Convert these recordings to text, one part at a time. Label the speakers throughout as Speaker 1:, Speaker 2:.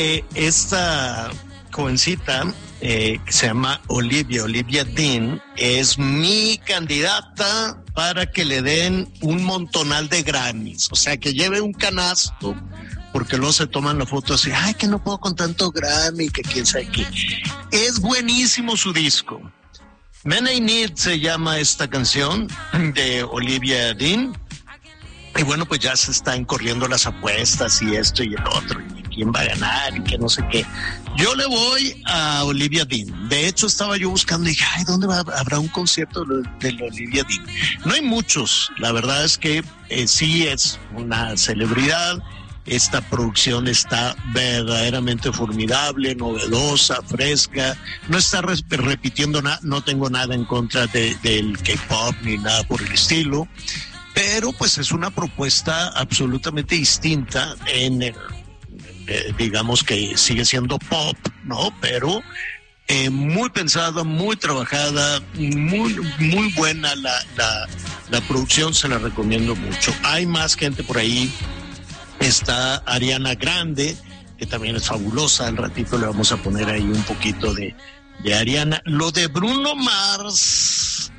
Speaker 1: Esta jovencita que se llama Olivia Dean, es mi candidata para que le den un montonal de Grammys, o sea, que lleve un canasto, porque luego se toman la foto así, ay, que no puedo con tanto Grammy, que quién sabe qué. Es buenísimo su disco. Men I Need se llama esta canción de Olivia Dean. Y bueno, pues ya se están corriendo las apuestas y esto y el otro, y quién va a ganar y que no sé qué. Yo le voy a Olivia Dean. De hecho, estaba yo buscando y dije, ay, ¿dónde habrá un concierto de la Olivia Dean? No hay muchos. La verdad es que sí es una celebridad. Esta producción está verdaderamente formidable, novedosa, fresca. No está repitiendo nada. No tengo nada en contra del K-pop ni nada por el estilo. Pero pues es una propuesta absolutamente distinta digamos que sigue siendo pop, ¿no? Pero muy pensada, muy trabajada, muy buena la producción, se la recomiendo mucho. Hay más gente por ahí, está Ariana Grande, que también es fabulosa, al ratito le vamos a poner ahí un poquito de Ariana. Lo de Bruno Mars,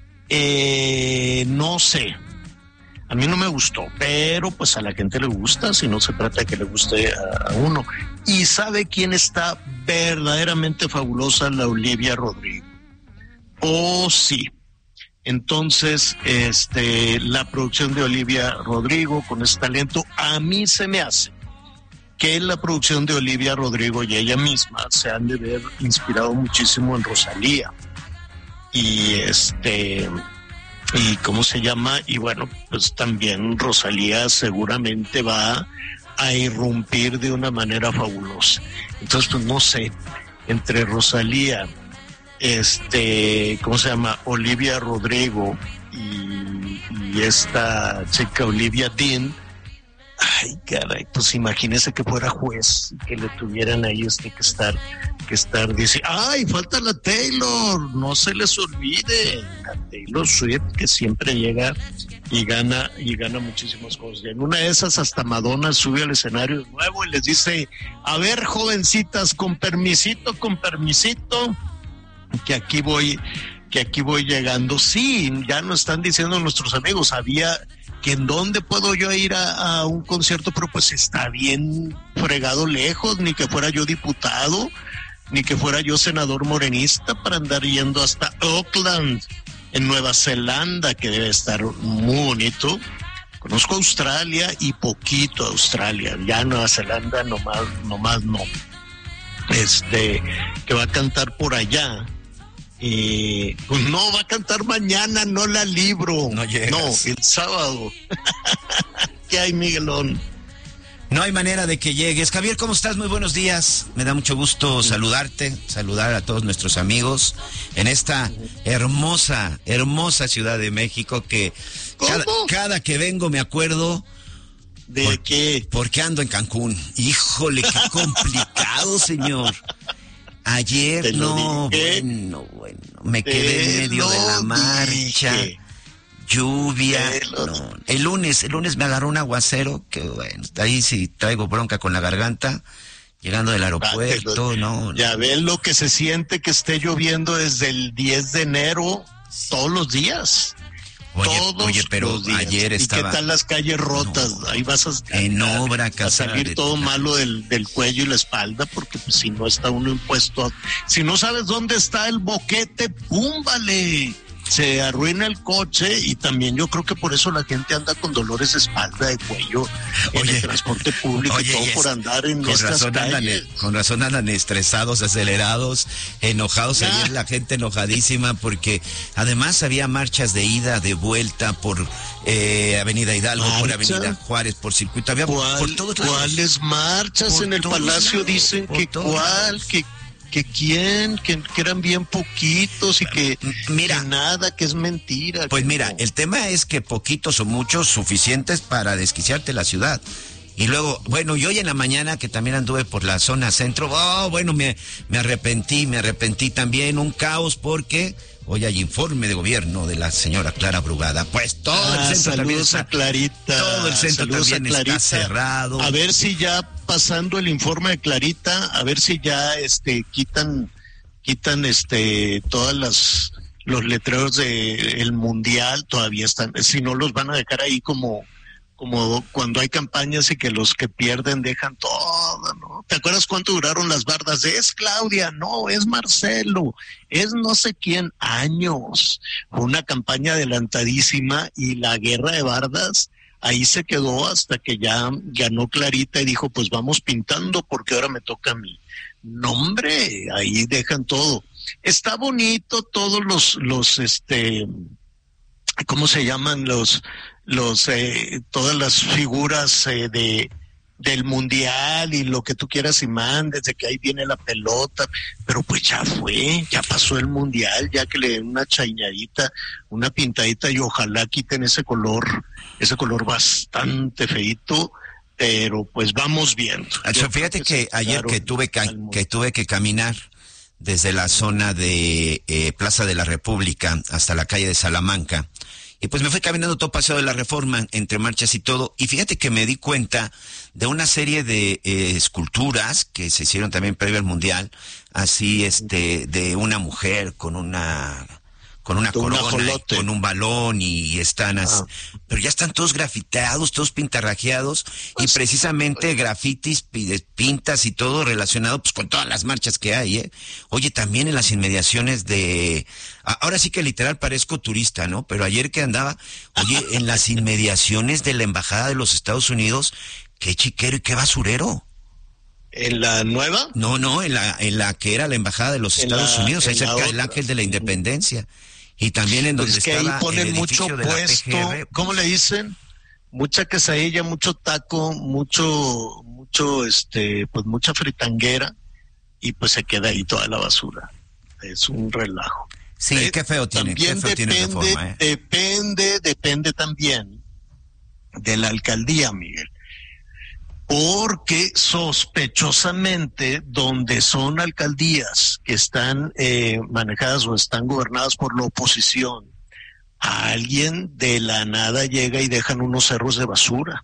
Speaker 1: no sé. A mí no me gustó, pero pues a la gente le gusta, si no se trata de que le guste a uno. ¿Y sabe quién está verdaderamente fabulosa? La Olivia Rodrigo. Oh, sí. Entonces, la producción de Olivia Rodrigo con ese talento, a mí se me hace que la producción de Olivia Rodrigo y ella misma se han de ver inspirado muchísimo en Rosalía. Y cómo se llama, y bueno, pues también Rosalía seguramente va a irrumpir de una manera fabulosa. Entonces, pues no sé, entre Rosalía, ¿cómo se llama? Olivia Rodrigo y esta chica Olivia Dean, ay, caray, pues imagínese que fuera juez, que le tuvieran ahí que estar, dice, ay, falta la Taylor, no se les olvide, la Taylor Swift, que siempre llega y gana muchísimas cosas. Y en una de esas hasta Madonna sube al escenario de nuevo y les dice, a ver, jovencitas, con permisito, que aquí voy llegando. Sí, ya nos están diciendo nuestros amigos, había que en dónde puedo yo ir a un concierto, pero pues está bien fregado lejos, ni que fuera yo diputado, ni que fuera yo senador morenista para andar yendo hasta Auckland, en Nueva Zelanda, que debe estar muy bonito. Conozco Australia y poquito Australia, ya Nueva Zelanda nomás no. Que va a cantar por allá. Pues no, va a cantar mañana, no la libro. No, el sábado. ¿Qué hay, Miguelón?
Speaker 2: No hay manera de que llegues. Javier, ¿cómo estás? Muy buenos días. Me da mucho gusto saludarte, saludar a todos nuestros amigos en esta hermosa Ciudad de México que cada que vengo me acuerdo
Speaker 1: ¿de qué?
Speaker 2: Porque ando en Cancún. Híjole, qué complicado, señor. Ayer bueno, me quedé en medio de la marcha, lluvia. No. El lunes me agarró un aguacero que bueno, ahí sí traigo bronca con la garganta, llegando del aeropuerto,
Speaker 1: Ya ven lo que se siente que esté lloviendo desde el 10 de enero, todos los días.
Speaker 2: Oye, pero ayer estaba...
Speaker 1: ¿Y qué tal las calles rotas? Ahí vas a salir todo malo del cuello y la espalda, porque pues, si no está uno impuesto, si no sabes dónde está el boquete, ¡púmbale! Se arruina el coche, y también yo creo que por eso la gente anda con dolores de espalda, de cuello, en el transporte público, y todo por andar en estas calles.
Speaker 2: Con razón andan estresados, acelerados, enojados. Ayer la gente enojadísima porque además había marchas de ida, de vuelta por Avenida Hidalgo, por Avenida Juárez, por circuito. Había por todos lados.
Speaker 1: ¿Cuáles marchas en el Palacio? Dicen que eran bien poquitos y que nada, que es mentira.
Speaker 2: Pues mira, el tema es que poquitos o muchos suficientes para desquiciarte la ciudad. Y luego, bueno, y hoy en la mañana que también anduve por la zona centro, me arrepentí también, un caos porque hoy hay informe de gobierno de la señora Clara Brugada. Pues todo el centro también está,
Speaker 1: Clarita.
Speaker 2: todo el centro también está cerrado.
Speaker 1: A ver si ya pasando el informe de Clarita, a ver si ya quitan todas los letreros del mundial, todavía están, si no los van a dejar ahí como cuando hay campañas y que los que pierden dejan todo, ¿no? ¿Te acuerdas cuánto duraron las bardas? Es Claudia, no, es Marcelo, es no sé quién, años. Fue una campaña adelantadísima y la guerra de bardas ahí se quedó hasta que ya ganó Clarita y dijo, pues vamos pintando porque ahora me toca a mí. No, hombre, ahí dejan todo. Está bonito todos los ¿cómo se llaman? Todas las figuras del mundial y lo que tú quieras y mandes, de que ahí viene la pelota, pero pues ya pasó el mundial, ya que le den una chaiñadita, una pintadita y ojalá quiten ese color bastante feito, pero pues vamos viendo.
Speaker 2: Fíjate que ayer que tuve que caminar desde la zona de Plaza de la República hasta la calle de Salamanca, y pues me fui caminando todo Paseo de la Reforma, entre marchas y todo, y fíjate que me di cuenta de una serie de esculturas que se hicieron también previo al Mundial, así de una mujer con una corona, con un balón y están así, pero ya están todos grafiteados, todos pintarrajeados, y precisamente grafitis, pintas y todo relacionado pues con todas las marchas que hay, Oye, también en las inmediaciones ahora sí que literal parezco turista, ¿no? Pero ayer que andaba, oye, en las inmediaciones de la Embajada de los Estados Unidos, qué chiquero y qué basurero.
Speaker 1: ¿En la nueva?
Speaker 2: No, en la que era la Embajada de los Estados Unidos, ahí cerca del Ángel de la Independencia. Y también en donde
Speaker 1: que
Speaker 2: estaba
Speaker 1: ahí ponen
Speaker 2: el edificio
Speaker 1: mucho
Speaker 2: de la
Speaker 1: puesto,
Speaker 2: PGR.
Speaker 1: ¿cómo le dicen? Mucha quesadilla, mucho taco, mucho, pues mucha fritanguera, y pues se queda ahí toda la basura. Es un relajo.
Speaker 2: Sí, qué feo tiene,
Speaker 1: también
Speaker 2: tiene Reforma,
Speaker 1: depende también de la alcaldía, Miguel. Porque sospechosamente donde son alcaldías que están manejadas o están gobernadas por la oposición, alguien de la nada llega y dejan unos cerros de basura.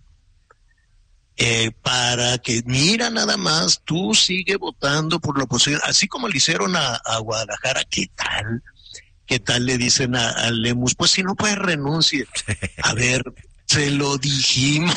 Speaker 1: Para que, mira nada más, tú sigue votando por la oposición, así como le hicieron a Guadalajara. ¿Qué tal le dicen a Lemus? Pues si no puede renuncie. A ver, se lo dijimos,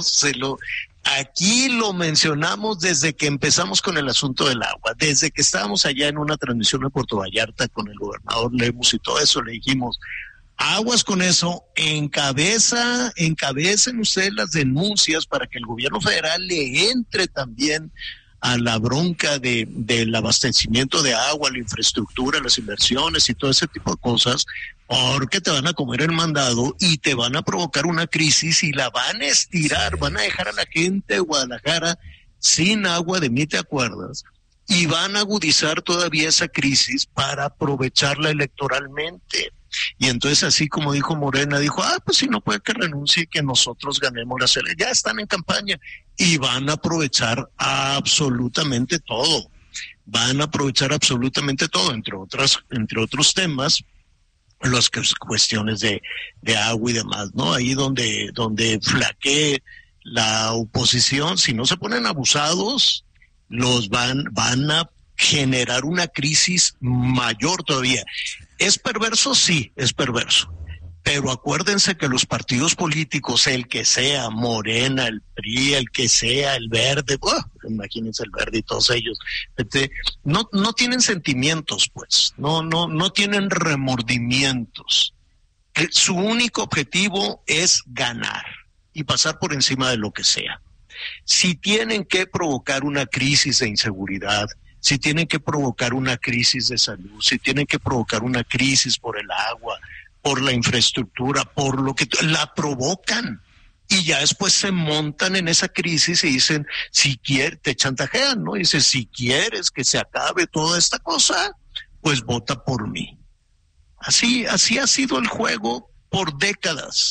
Speaker 1: aquí lo mencionamos desde que empezamos con el asunto del agua, desde que estábamos allá en una transmisión de Puerto Vallarta con el gobernador Lemus y todo eso, le dijimos, aguas con eso, encabecen ustedes las denuncias para que el gobierno federal le entre también a la bronca del abastecimiento de agua, la infraestructura, las inversiones y todo ese tipo de cosas, porque te van a comer el mandado y te van a provocar una crisis y la van a estirar, van a dejar a la gente de Guadalajara sin agua, de mí te acuerdas, y van a agudizar todavía esa crisis para aprovecharla electoralmente. Y entonces, así como dijo Morena, dijo, pues si no puede que renuncie y que nosotros ganemos las elecciones. Ya están en campaña y van a aprovechar absolutamente todo. Van a aprovechar absolutamente todo, entre otros temas, las cuestiones de agua y demás, ¿no? Ahí donde flaquee la oposición, si no se ponen abusados, los van a generar una crisis mayor todavía. ¿Es perverso? Sí, es perverso. Pero acuérdense que los partidos políticos, el que sea, Morena, el PRI, el que sea, el Verde, imagínense el Verde y todos ellos, no tienen sentimientos, pues, no tienen remordimientos. Su único objetivo es ganar y pasar por encima de lo que sea. Si tienen que provocar una crisis de inseguridad, si tienen que provocar una crisis de salud, si tienen que provocar una crisis por el agua, por la infraestructura, por lo que la provocan, y ya después se montan en esa crisis y dicen, si quieres, te chantajean, ¿no? Dicen, si quieres que se acabe toda esta cosa, pues vota por mí. Así ha sido el juego por décadas.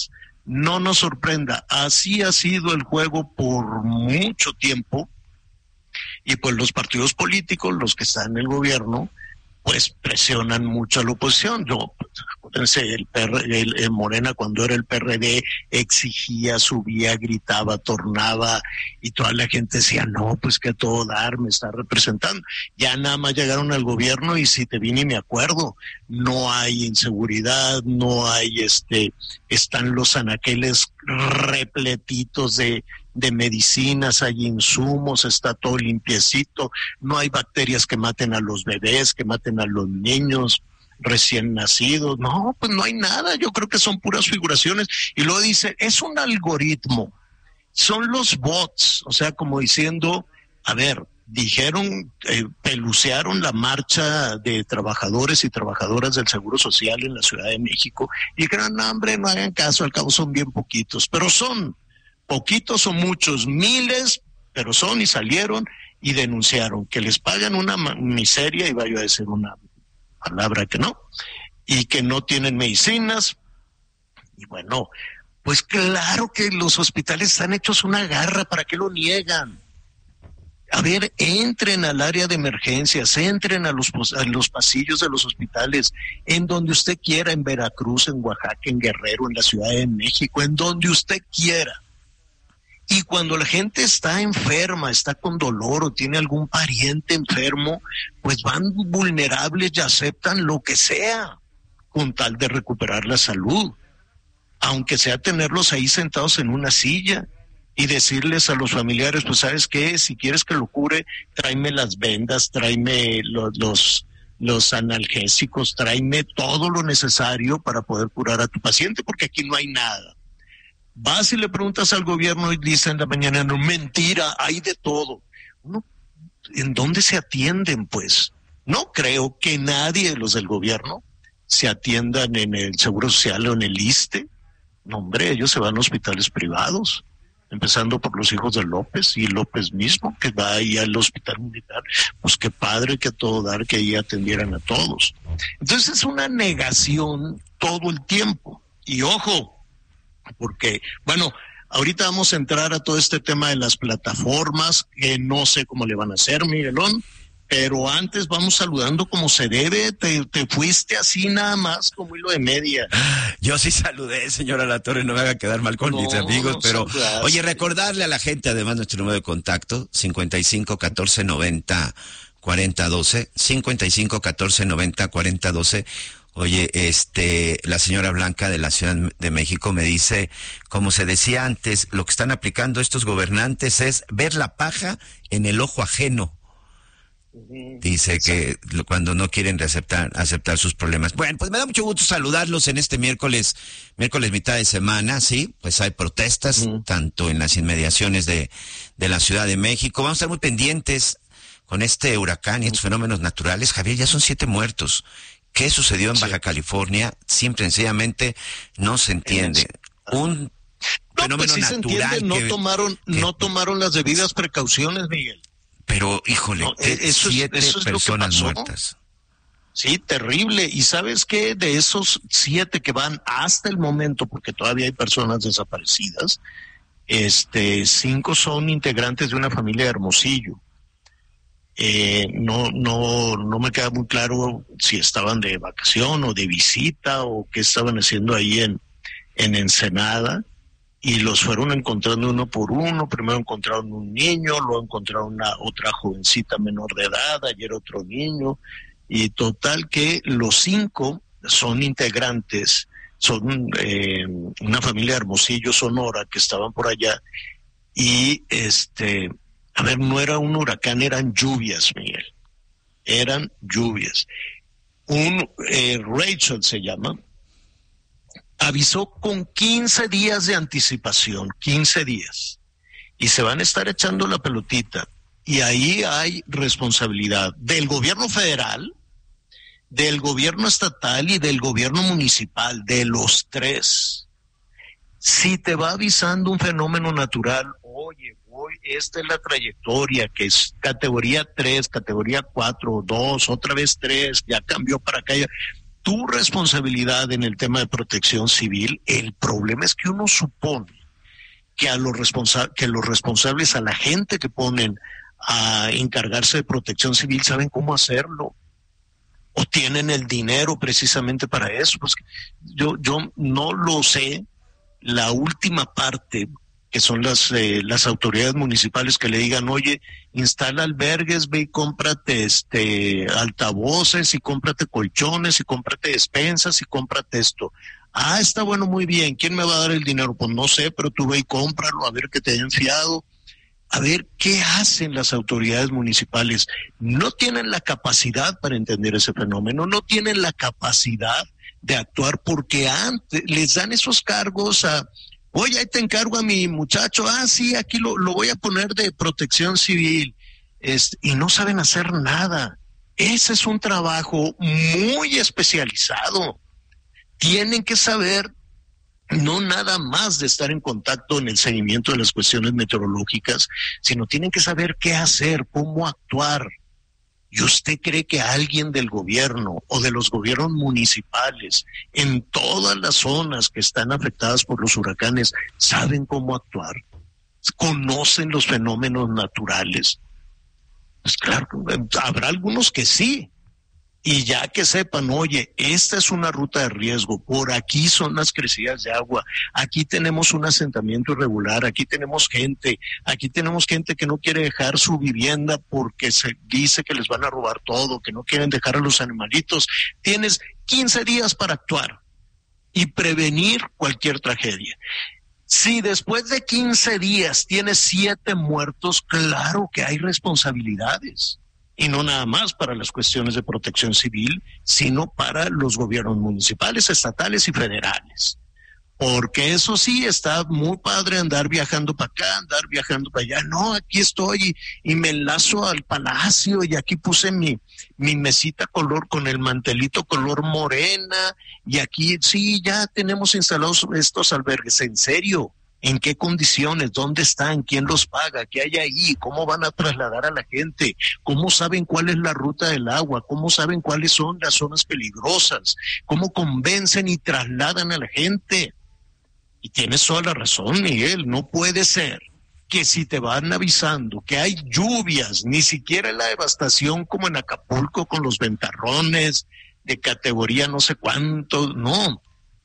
Speaker 1: no nos sorprenda. Así ha sido el juego por mucho tiempo, y pues los partidos políticos, los que están en el gobierno, pues presionan mucho a la oposición. Acuérdense, el Morena, cuando era el PRD, exigía, subía, gritaba, tornaba, y toda la gente decía, no, pues que a todo dar, me está representando. Ya nada más llegaron al gobierno y si te vi ni me acuerdo, no hay inseguridad, no hay están los anaqueles repletitos de medicinas, hay insumos, está todo limpiecito, no hay bacterias que maten a los bebés, que maten a los niños recién nacidos, no, pues no hay nada. Yo creo que son puras figuraciones. Y luego dice, es un algoritmo, son los bots, o sea, como diciendo, a ver, dijeron, pelucearon la marcha de trabajadores y trabajadoras del Seguro Social en la Ciudad de México, y dijeron, no, hombre, no hagan caso, al cabo son bien poquitos, pero son poquitos o muchos, miles, pero son, y salieron y denunciaron que les pagan una miseria, y vaya a decir una palabra que no, y que no tienen medicinas. Y bueno, pues claro que los hospitales están hechos una garra, ¿para qué lo niegan? A ver, entren al área de emergencias, entren a los pasillos de los hospitales, en donde usted quiera, en Veracruz, en Oaxaca, en Guerrero, en la Ciudad de México, en donde usted quiera. Y cuando la gente está enferma, está con dolor o tiene algún pariente enfermo, pues van vulnerables y aceptan lo que sea con tal de recuperar la salud, aunque sea tenerlos ahí sentados en una silla y decirles a los familiares, pues ¿sabes qué? Si quieres que lo cure, tráeme las vendas, tráeme los analgésicos, tráeme todo lo necesario para poder curar a tu paciente, porque aquí no hay nada. Vas y le preguntas al gobierno y dicen en la mañana, no, mentira, hay de todo. ¿En dónde se atienden, pues? No creo que nadie de los del gobierno se atiendan en el Seguro Social o en el ISSSTE. No, hombre, ellos se van a hospitales privados, empezando por los hijos de López y López mismo, que va ahí al hospital militar. Pues qué padre, que a todo dar, que ahí atendieran a todos. Entonces es una negación todo el tiempo. Y ojo, porque, bueno, ahorita vamos a entrar a todo este tema de las plataformas, que no sé cómo le van a hacer, Miguelón, pero antes vamos saludando como se debe. Te fuiste así nada más como hilo de media.
Speaker 2: Yo sí saludé, señora Latorre, no me haga quedar mal con mis amigos, pero saludaste. Oye, recordarle a la gente además nuestro número de contacto, 55 14 90 40 12, 55 14 90 40 12. Oye, la señora Blanca de la Ciudad de México me dice, como se decía antes, lo que están aplicando estos gobernantes es ver la paja en el ojo ajeno. Dice que cuando no quieren aceptar sus problemas. Bueno, pues me da mucho gusto saludarlos en este miércoles mitad de semana, sí, pues hay protestas, tanto en las inmediaciones de la Ciudad de México. Vamos a estar muy pendientes con este huracán y estos fenómenos naturales. Javier, ya son 7 muertos. ¿Qué sucedió en Baja California? Simple y sencillamente no se entiende. Un fenómeno
Speaker 1: pues sí
Speaker 2: natural.
Speaker 1: Se entiende, no tomaron las debidas precauciones, Miguel.
Speaker 2: Pero, híjole,
Speaker 1: eso
Speaker 2: 7
Speaker 1: es
Speaker 2: personas muertas.
Speaker 1: Sí, terrible. Y ¿sabes qué? De esos 7 que van hasta el momento, porque todavía hay personas desaparecidas, 5 son integrantes de una familia de Hermosillo. No me queda muy claro si estaban de vacación o de visita o qué estaban haciendo ahí en Ensenada, y los fueron encontrando uno por uno. Primero encontraron un niño, luego encontraron otra jovencita menor de edad, ayer otro niño, y total que los 5 son integrantes, son una familia de Hermosillo, Sonora, que estaban por allá, y a ver, no era un huracán, eran lluvias, Miguel. Eran lluvias. Rachel se llama, avisó con 15 días de anticipación, 15 días. Y se van a estar echando la pelotita. Y ahí hay responsabilidad del gobierno federal, del gobierno estatal y del gobierno municipal, de los 3. Si te va avisando un fenómeno natural, oye, esta es la trayectoria, que es categoría 3, categoría 4, 2, otra vez 3, ya cambió para acá. tu responsabilidad en el tema de protección civil. El problema es que uno supone que los responsables, a la gente que ponen a encargarse de protección civil, saben cómo hacerlo o tienen el dinero precisamente para eso. Pues yo no lo sé. La última parte, que son las autoridades municipales que le digan, oye, instala albergues, ve y cómprate altavoces, y cómprate colchones, y cómprate despensas, y cómprate esto. Ah, está bueno, muy bien. ¿Quién me va a dar el dinero? Pues no sé, pero tú ve y cómpralo, a ver qué te hayan fiado. A ver, ¿qué hacen las autoridades municipales? No tienen la capacidad para entender ese fenómeno, no tienen la capacidad de actuar, porque antes les dan esos cargos a, oye, ahí te encargo a mi muchacho, sí, aquí lo voy a poner de protección civil, y no saben hacer nada. Ese es un trabajo muy especializado. Tienen que saber no nada más de estar en contacto en el seguimiento de las cuestiones meteorológicas, sino tienen que saber qué hacer, cómo actuar. ¿Y usted cree que alguien del gobierno o de los gobiernos municipales en todas las zonas que están afectadas por los huracanes saben cómo actuar? ¿Conocen los fenómenos naturales? Pues claro, habrá algunos que sí. Y ya que sepan, oye, esta es una ruta de riesgo, por aquí son las crecidas de agua, aquí tenemos un asentamiento irregular, aquí tenemos gente que no quiere dejar su vivienda porque se dice que les van a robar todo, que no quieren dejar a los animalitos. Tienes 15 días para actuar y prevenir cualquier tragedia. Si después de 15 días tienes 7 muertos, claro que hay responsabilidades. Y no nada más para las cuestiones de protección civil, sino para los gobiernos municipales, estatales y federales. Porque eso sí, está muy padre andar viajando para acá, andar viajando para allá. No, aquí estoy y me enlazo al palacio y aquí puse mi mesita con el mantelito color morena, y aquí sí, ya tenemos instalados estos albergues. ¿En serio? ¿En qué condiciones? ¿Dónde están? ¿Quién los paga? ¿Qué hay ahí? ¿Cómo van a trasladar a la gente? ¿Cómo saben cuál es la ruta del agua? ¿Cómo saben cuáles son las zonas peligrosas? ¿Cómo convencen y trasladan a la gente? Y tienes toda la razón, Miguel. No puede ser que si te van avisando que hay lluvias, ni siquiera la devastación como en Acapulco con los ventarrones de categoría no sé cuánto, no.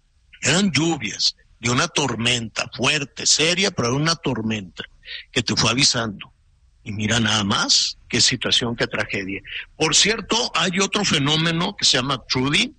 Speaker 1: Eran lluvias de una tormenta fuerte, seria, pero era una tormenta que te fue avisando. Y mira nada más, qué situación, qué tragedia. Por cierto, hay otro fenómeno que se llama Trudy.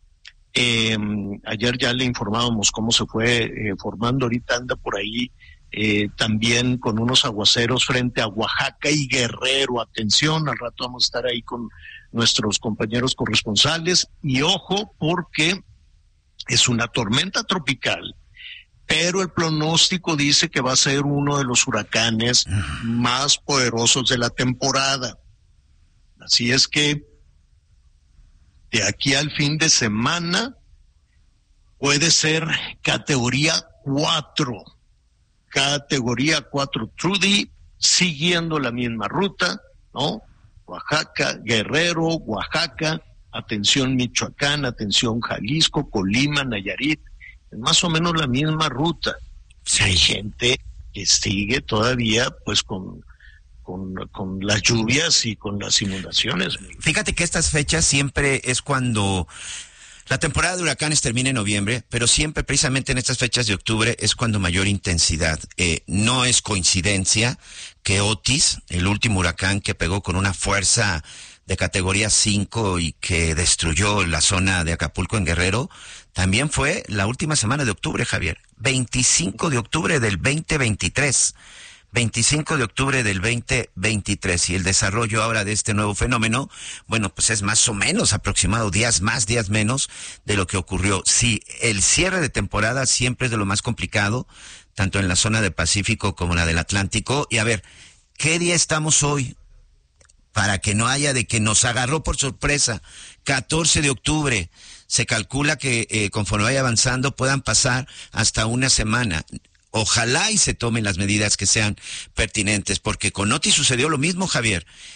Speaker 1: Ayer ya le informábamos cómo se fue formando, ahorita anda por ahí también con unos aguaceros frente a Oaxaca y Guerrero. Atención, al rato vamos a estar ahí con nuestros compañeros corresponsales. Y ojo, porque es una tormenta tropical, pero el pronóstico dice que va a ser uno de los huracanes más poderosos de la temporada. Así es que de aquí al fin de semana puede ser categoría 4. Categoría 4 Trudy, siguiendo la misma ruta, ¿no? Oaxaca, Guerrero, Oaxaca, atención Michoacán, atención Jalisco, Colima, Nayarit. Es más o menos la misma ruta. Sí. Hay gente que sigue todavía pues con las lluvias y con las inundaciones.
Speaker 2: Fíjate que estas fechas siempre es cuando la temporada de huracanes termina en noviembre, pero siempre precisamente en estas fechas de octubre es cuando mayor intensidad. No es coincidencia que Otis, el último huracán que pegó con una fuerza de categoría 5 y que destruyó la zona de Acapulco en Guerrero, también fue la última semana de octubre, Javier. 25 de octubre del 2023. 25 de octubre del 2023. Y el desarrollo ahora de este nuevo fenómeno, bueno, pues es más o menos aproximado, días más, días menos de lo que ocurrió. Sí, el cierre de temporada siempre es de lo más complicado, tanto en la zona del Pacífico como en la del Atlántico. Y a ver, ¿qué día estamos hoy? Para que no haya de que nos agarró por sorpresa. 14 de octubre. Se calcula que conforme vaya avanzando puedan pasar hasta una semana. Ojalá y se tomen las medidas que sean pertinentes, porque con Otis sucedió lo mismo, Javier.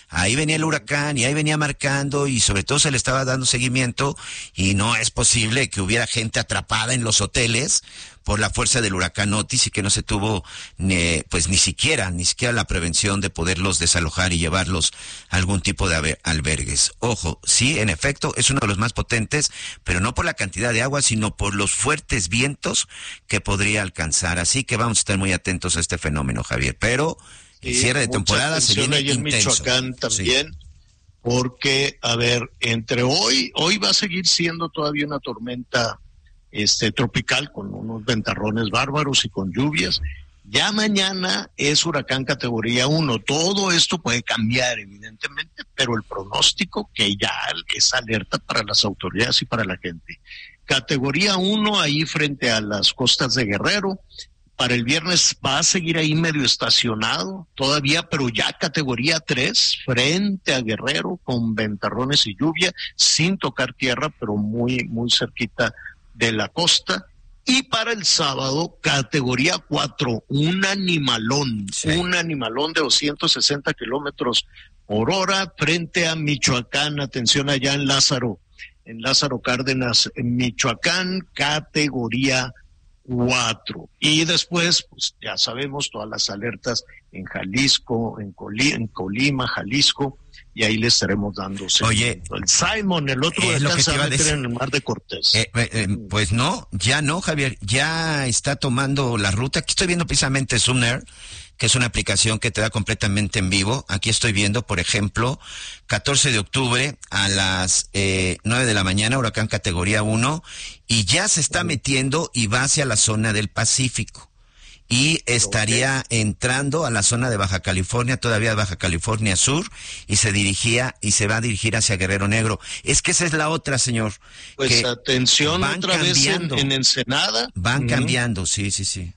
Speaker 2: ahí venía el huracán y ahí venía marcando y sobre todo se le estaba dando seguimiento y no es posible que hubiera gente atrapada en los hoteles por la fuerza del huracán Otis y que no se tuvo pues ni siquiera la prevención de poderlos desalojar y llevarlos a algún tipo de albergues. Ojo, sí, en efecto, es uno de los más potentes, pero no por la cantidad de agua, sino por los fuertes vientos que podría alcanzar. Así que vamos a estar muy atentos a este fenómeno, Javier. Pero el cierre de temporada se viene
Speaker 1: ahí en
Speaker 2: intenso.
Speaker 1: Michoacán también, sí. Porque, a ver, entre hoy va a seguir siendo todavía una tormenta tropical con unos ventarrones bárbaros y con lluvias. Ya mañana es huracán categoría 1. Todo esto puede cambiar, evidentemente, pero el pronóstico que ya es alerta para las autoridades y para la gente. Categoría 1 ahí frente a las costas de Guerrero. Para el viernes va a seguir ahí medio estacionado todavía, pero ya categoría 3 frente a Guerrero con ventarrones y lluvia, sin tocar tierra, pero muy, muy cerquita de la costa. Y para el sábado, categoría 4, un animalón de 260 kilómetros por hora frente a Michoacán. Atención allá en Lázaro Cárdenas, en Michoacán, categoría 4. Y después, pues ya sabemos, todas las alertas en Jalisco, en Colima, Jalisco, y ahí le estaremos dando.
Speaker 2: Oye,
Speaker 1: el Simon, el otro se va a meter en el Mar de Cortés.
Speaker 2: Pues no, ya no, Javier, ya está tomando la ruta. Aquí estoy viendo precisamente Sunner, que es una aplicación que te da completamente en vivo. Aquí estoy viendo, por ejemplo, 14 de octubre a las 9 de la mañana, huracán categoría 1, y ya se está metiendo y va hacia la zona del Pacífico. Y estaría entrando a la zona de Baja California, todavía de Baja California Sur, y se va a dirigir hacia Guerrero Negro. Es que esa es la otra, señor.
Speaker 1: Pues atención, otra cambiando. Vez en Ensenada.
Speaker 2: Van cambiando, sí.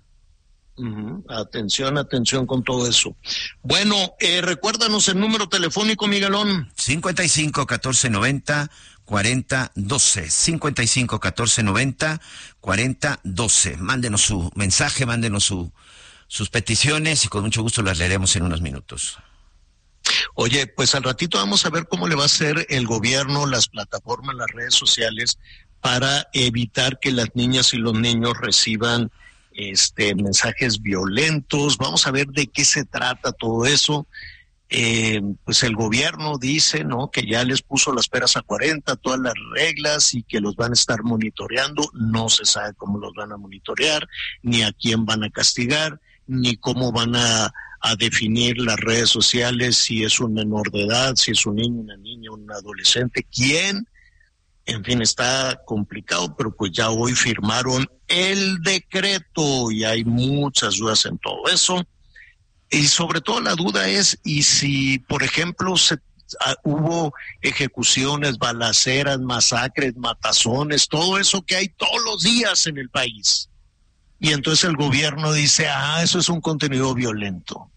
Speaker 1: Atención con todo eso. Bueno, recuérdanos el número telefónico, Miguelón.
Speaker 2: 55 14 90 40 12. 55 14 90 40 12. Mándenos su mensaje, mándenos sus peticiones y con mucho gusto las leeremos en unos minutos.
Speaker 1: Oye, pues al ratito vamos a ver cómo le va a hacer el gobierno, las plataformas, las redes sociales para evitar que las niñas y los niños reciban mensajes violentos. Vamos a ver de qué se trata todo eso. Pues el gobierno dice, ¿no?, que ya les puso las peras a 40, todas las reglas, y que los van a estar monitoreando. No se sabe cómo los van a monitorear, ni a quién van a castigar, ni cómo van a definir las redes sociales, si es un menor de edad, si es un niño, una niña, un adolescente, quién. En fin, está complicado, pero pues ya hoy firmaron el decreto y hay muchas dudas en todo eso. Y sobre todo la duda es, ¿y si, por ejemplo, hubo ejecuciones, balaceras, masacres, matazones, todo eso que hay todos los días en el país? Y entonces el gobierno dice, eso es un contenido violento.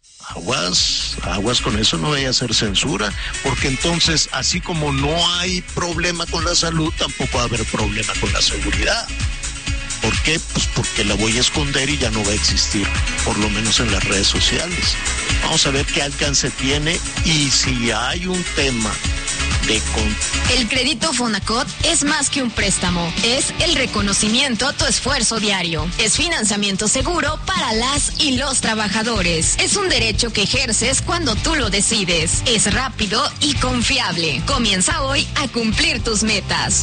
Speaker 1: Aguas con eso, no vaya a ser censura, porque entonces, así como no hay problema con la salud, tampoco va a haber problema con la seguridad. ¿Por qué? Pues porque la voy a esconder y ya no va a existir, por lo menos en las redes sociales. Vamos a ver qué alcance tiene y si hay un tema de...
Speaker 3: El crédito Fonacot es más que un préstamo, es el reconocimiento a tu esfuerzo diario. Es financiamiento seguro para las y los trabajadores. Es un derecho que ejerces cuando tú lo decides. Es rápido y confiable. Comienza hoy a cumplir tus metas.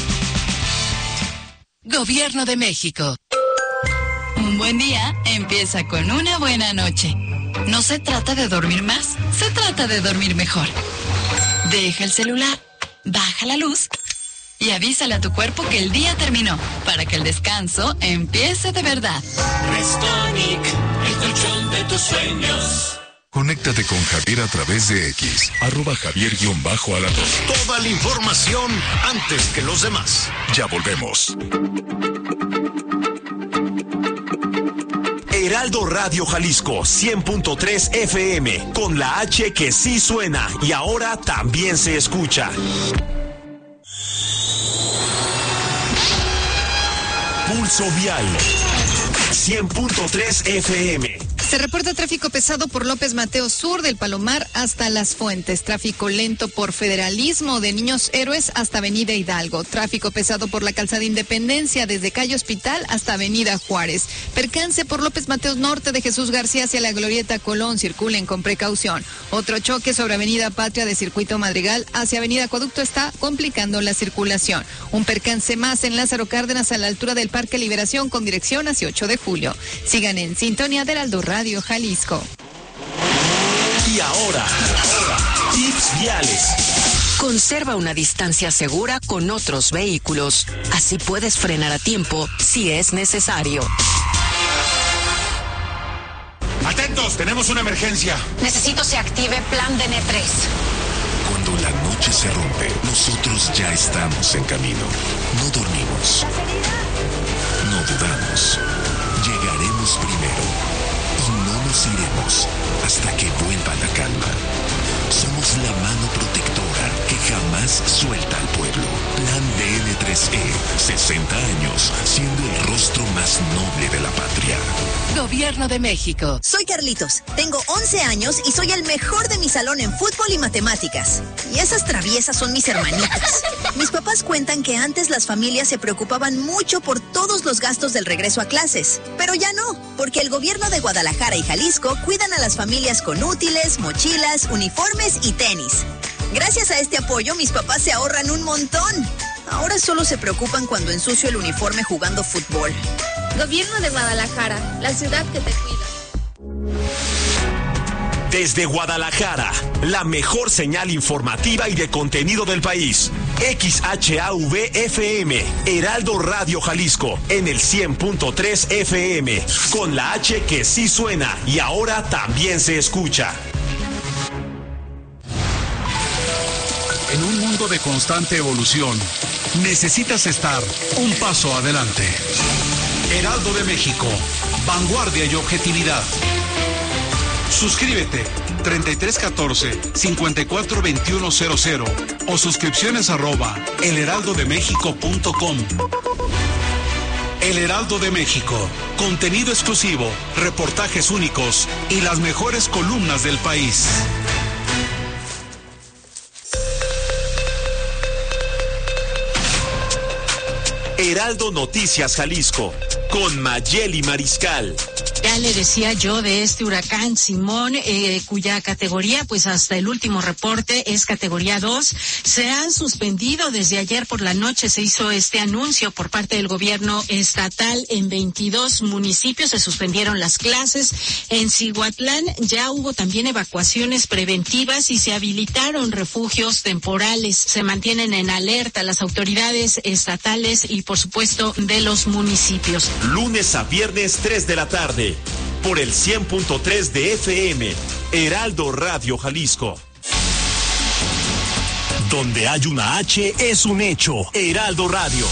Speaker 4: Gobierno de México. Un buen día empieza con una buena noche. No se trata de dormir más, se trata de dormir mejor. Deja el celular, baja la luz y avísale a tu cuerpo que el día terminó para que el descanso empiece de verdad.
Speaker 5: Restonic, el colchón de tus sueños.
Speaker 6: Conéctate con Javier a través de X, @Javier_Alador.
Speaker 1: Toda la información antes que los demás.
Speaker 6: Ya volvemos.
Speaker 7: Heraldo Radio Jalisco 100.3 FM, con la H que sí suena y ahora también se escucha. Pulso Vial 100.3 FM.
Speaker 8: Se reporta tráfico pesado por López Mateos Sur del Palomar hasta Las Fuentes. Tráfico lento por Federalismo de Niños Héroes hasta Avenida Hidalgo. Tráfico pesado por la Calzada Independencia desde Calle Hospital hasta Avenida Juárez. Percance por López Mateos Norte de Jesús García hacia la Glorieta Colón. Circulen con precaución. Otro choque sobre Avenida Patria de Circuito Madrigal hacia Avenida Acueducto está complicando la circulación. Un percance más en Lázaro Cárdenas a la altura del Parque Liberación con dirección hacia 8 de julio. Sigan en sintonía del Heraldo Radio Jalisco.
Speaker 7: Y ahora, tips viales.
Speaker 9: Conserva una distancia segura con otros vehículos. Así puedes frenar a tiempo si es necesario.
Speaker 10: Atentos, tenemos una emergencia.
Speaker 11: Necesito se active plan DN3.
Speaker 6: Cuando la noche se rompe, nosotros ya estamos en camino. No dormimos. No dudamos. Llegaremos primero. Y no nos iremos hasta que vuelva la calma. Somos la mano protectora que jamás suelta al pueblo. Plan DN3E, 60 años, siendo el rostro más noble de la patria.
Speaker 9: Gobierno de México.
Speaker 12: Soy Carlitos, tengo 11 años y soy el mejor de mi salón en fútbol y matemáticas. Y esas traviesas son mis hermanitas. Mis papás cuentan que antes las familias se preocupaban mucho por todos los gastos del regreso a clases. Pero ya no, porque el gobierno de Guadalajara y Jalisco cuidan a las familias con útiles, mochilas, uniformes y tenis. Gracias a este apoyo, mis papás se ahorran un montón. Ahora solo se preocupan cuando ensucio el uniforme jugando fútbol.
Speaker 13: Gobierno de Guadalajara, la ciudad que te cuida.
Speaker 7: Desde Guadalajara, la mejor señal informativa y de contenido del país. XHAV-FM, Heraldo Radio Jalisco, en el 100.3 FM, con la H que sí suena y ahora también se escucha.
Speaker 14: En un mundo de constante evolución, necesitas estar un paso adelante. Heraldo de México, vanguardia y objetividad. Suscríbete 3314-542100 o suscripciones @elheraldodemexico.com. El Heraldo de México, contenido exclusivo, reportajes únicos y las mejores columnas del país.
Speaker 7: Heraldo Noticias Jalisco, con Mayeli Mariscal.
Speaker 15: Ya le decía yo de este huracán Simón, cuya categoría, pues hasta el último reporte es categoría 2. Se han suspendido desde ayer por la noche, se hizo este anuncio por parte del gobierno estatal en 22 municipios, se suspendieron las clases. En Cihuatlán ya hubo también evacuaciones preventivas y se habilitaron refugios temporales. Se mantienen en alerta las autoridades estatales y por supuesto de los municipios.
Speaker 7: Lunes a viernes 3 de la tarde. Por el 100.3 de FM, Heraldo Radio Jalisco. Donde hay una H es un hecho. Heraldo Radio.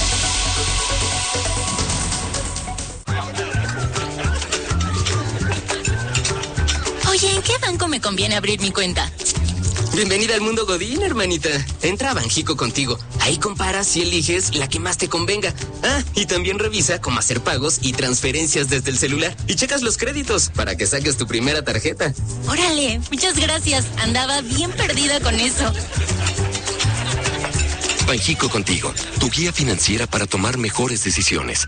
Speaker 16: Oye, ¿en qué banco me conviene abrir mi cuenta? Bienvenida al mundo Godín, hermanita. Entra a Banjico Contigo. Ahí comparas y eliges la que más te convenga. Ah, y también revisa cómo hacer pagos y transferencias desde el celular. Y checas los créditos para que saques tu primera tarjeta.
Speaker 17: Órale, muchas gracias. Andaba bien perdida con eso.
Speaker 18: Banjico Contigo, tu guía financiera para tomar mejores decisiones.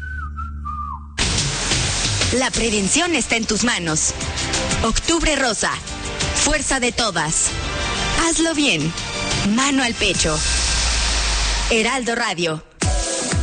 Speaker 3: La prevención está en tus manos. Octubre Rosa. Fuerza de todas. Hazlo bien. Mano al pecho. Heraldo Radio.